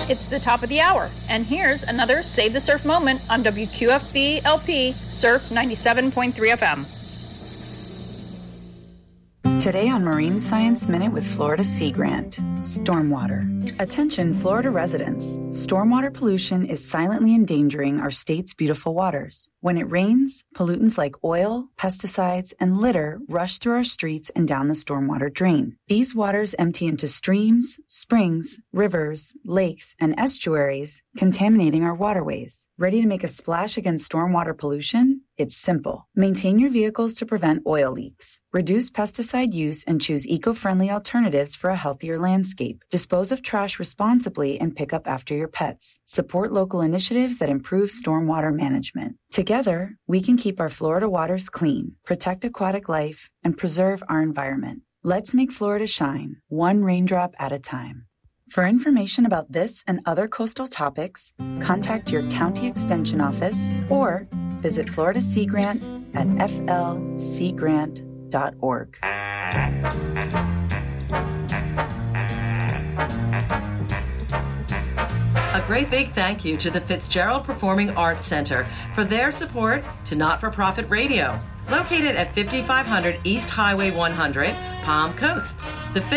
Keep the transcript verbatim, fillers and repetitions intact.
It's the top of the hour, and here's another Save the Surf moment on W Q F B L P Surf ninety-seven point three F M. Today on Marine Science Minute with Florida Sea Grant, stormwater. Attention Florida residents, stormwater pollution is silently endangering our state's beautiful waters. When it rains, pollutants like oil, pesticides, and litter rush through our streets and down the stormwater drain. These waters empty into streams, springs, rivers, lakes, and estuaries, contaminating our waterways. Ready to make a splash against stormwater pollution? It's simple. Maintain your vehicles to prevent oil leaks. Reduce pesticide use and choose eco-friendly alternatives for a healthier landscape. Dispose of trash responsibly and pick up after your pets. Support local initiatives that improve stormwater management. Together, we can keep our Florida waters clean, protect aquatic life, and preserve our environment. Let's make Florida shine, one raindrop at a time. For information about this and other coastal topics, contact your county extension office or visit Florida Sea Grant at f l sea grant dot org. A great big thank you to the Fitzgerald Performing Arts Center for their support to Not-for-Profit Radio, located at fifty-five hundred East Highway one hundred, Palm Coast. The